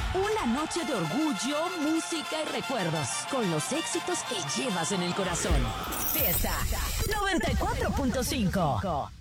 Una noche de orgullo, música y recuerdos, con los éxitos que llevas en el corazón. Fiesta 94.5.